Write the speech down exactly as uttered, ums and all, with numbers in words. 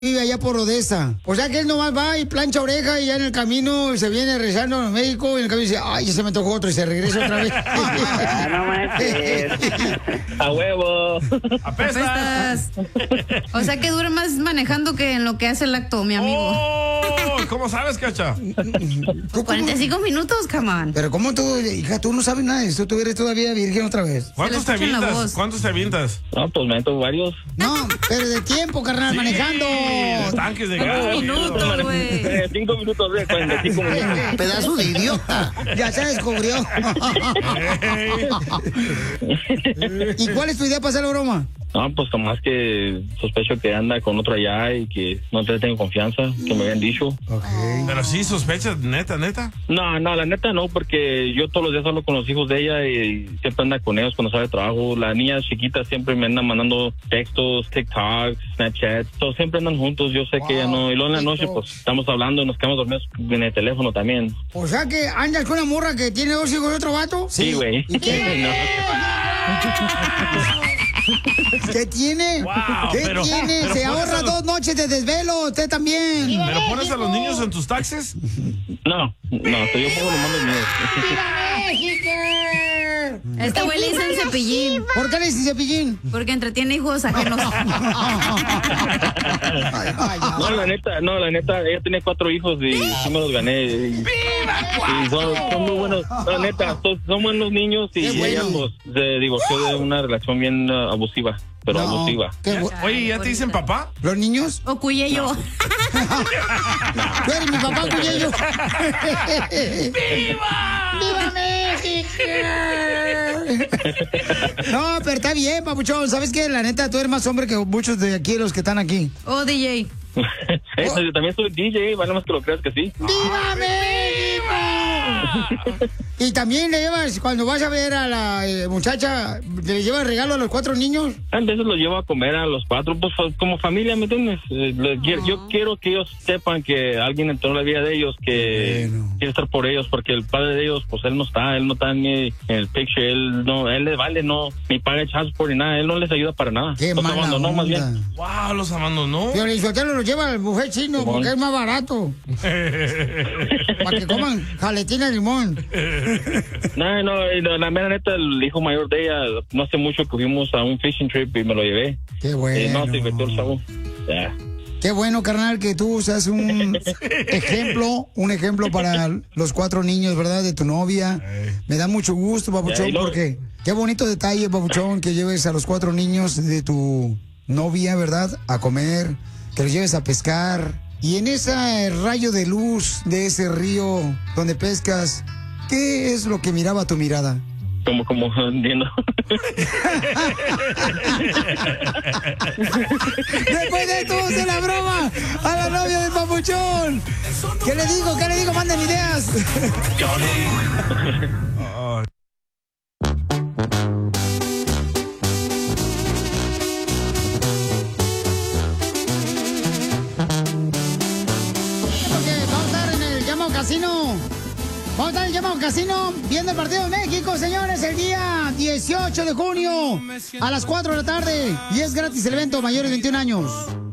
vive allá por Odessa. O sea que él nomás va y plancha oreja y ya en el camino se viene rezando a México y en el camino dice, ay, ya se me antojó otro y se regresa otra vez. Ah, no manches. A huevo. Apestas. O sea que dura más manejando que en lo que hace el acto, mi amigo. Oh, ¿cómo sabes, Cacha? cuarenta y cinco minutos, come on. Pero ¿cómo tú, hija, tú no sabes nada de esto? Tú eres todavía virgen otra vez. ¿Cuántos te avientas? ¿Cuántos te avientas? No, pues me meto varios. No, pero de tiempo, carnal, Sí, manejando. Tanques de gas. Cinco minutos, güey. Eh, cinco minutos, de cuarenta y cinco minutos. Pedazo de idiota. Ya se descubrió. ¿Y cuál es tu idea para hacer la broma? No, pues nomás que sospecho que anda con otro allá y que no te tengo confianza, que me habían dicho. Okay. Pero sí, sospechas, neta, neta. No, no, la neta no, porque yo todos los días hablo con los hijos de ella y siempre anda con ellos cuando sale de trabajo. La niña chiquita siempre me anda mandando textos, TikToks, Snapchat, todos siempre andan juntos. Yo sé wow, que ella no. Y luego en la noche, pues estamos hablando, nos quedamos dormidos en el teléfono también. O sea que andas con una morra que tiene dos hijos de otro vato. Sí, güey. ¿Y qué? No. ¿Qué tiene? Wow, ¿Qué pero- tiene? pero Se pones ahorra a los- dos noches de desvelo, usted también. ¿Pero pones a los niños en tus taxes? No, no, yo pongo los mandos míos. Este güey le dicen cepillín. ¿Por qué le dicen cepillín? Porque entretiene hijos ajenos. No, la neta, no, la neta, ella tiene cuatro hijos y sí me los gané. Y, y son, son muy buenos, la neta, son, son buenos niños y Qué ella bueno. pues se divorció de una relación bien uh, abusiva, pero No, abusiva. qué bu- Oye, ¿ya te dicen papá? ¿Los niños? O cuyello. Tú eres mi papá, Cuyello. ¡Viva! ¡Viva México! No, pero está bien, papuchón. ¿Sabes qué? La neta, tú eres más hombre que muchos de aquí, los que están aquí. O D J. Eso, yo también soy D J, vale más que lo creas que sí. ¡Viva México! Y también le llevas, cuando vas a ver a la eh, muchacha, ¿le llevas regalo a los cuatro niños? A veces los llevo a comer a los cuatro, pues fa- como familia, ¿me entiendes? Eh, le- quiero- Yo quiero que ellos sepan que alguien entró en la vida de ellos, que Bueno. quiere estar por ellos, porque el padre de ellos, pues él no está, él no está ni en el picture, él no, él le vale, no, ni paga child support ni nada, él no les ayuda para nada. ¡Qué Los mala abandonó, onda! más bien. Wow, los abandonó. Pero el Sotelo lo lleva al buffet chino Simón. porque es más barato. Para que coman jaletina de limón. No, no, y la, la mera neta, el hijo mayor de ella, no hace mucho que fuimos a un fishing trip y me lo llevé. Qué Y bueno. no, se divirtió el chavo. Ya. Qué bueno, carnal, que tú seas un ejemplo, un ejemplo para los cuatro niños, ¿verdad? De tu novia. Me da mucho gusto, Ya, papuchón, y luego- porque qué bonito detalle, papuchón, que lleves a los cuatro niños de tu novia, ¿verdad? A comer, que los lleves a pescar. Y en ese rayo de luz de ese río donde pescas, ¿qué es lo que miraba tu mirada? Como, como, entiendo. Después de esto, vamos a la broma a la novia del papuchón. ¿Qué le digo? ¿Qué le digo? Manden ideas. Oh, Porque vamos a estar en el llamado casino. Vamos a estar en el llamado casino viendo el partido de México, señores, el día dieciocho de junio a las cuatro de la tarde. Y es gratis el evento, mayores de veintiún años.